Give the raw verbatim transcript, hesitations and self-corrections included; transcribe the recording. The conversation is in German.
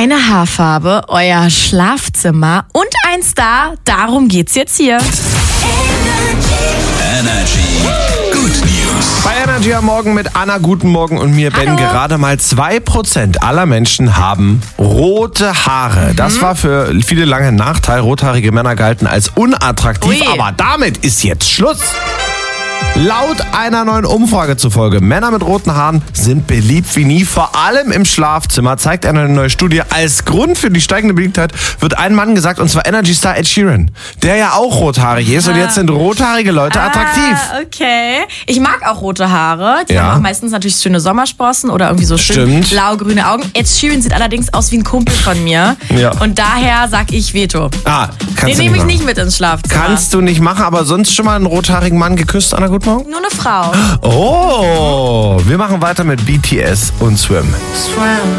Eine Haarfarbe, euer Schlafzimmer und ein Star. Darum geht's jetzt hier. Energy Good News. Bei Energy am Morgen mit Anna, guten Morgen und mir, Ben. Hallo. Gerade mal zwei Prozent aller Menschen haben rote Haare. Mhm. Das war für viele lange ein Nachteil. Rothaarige Männer galten als unattraktiv, Ui. aber damit ist jetzt Schluss. Laut einer neuen Umfrage zufolge, Männer mit roten Haaren sind beliebt wie nie, vor allem im Schlafzimmer, zeigt eine neue Studie. Als Grund für die steigende Beliebtheit wird ein Mann gesagt, und zwar Energy-Star Ed Sheeran, der ja auch rothaarig ist. Und jetzt sind rothaarige Leute attraktiv. Ah, okay. Ich mag auch rote Haare. Die Ja. haben auch meistens natürlich schöne Sommersprossen oder irgendwie so schön Stimmt. blau-grüne Augen. Ed Sheeran sieht allerdings aus wie ein Kumpel von mir. Ja. Und daher sag ich Veto. Ah, Den kannst du nehme ich machen. nicht mit ins Schlafzimmer. Kannst du nicht machen, aber sonst schon mal einen rothaarigen Mann geküsst, Anna, guten Morgen? Nur eine Frau. Oh, wir machen weiter mit B T S und Swim. Swim.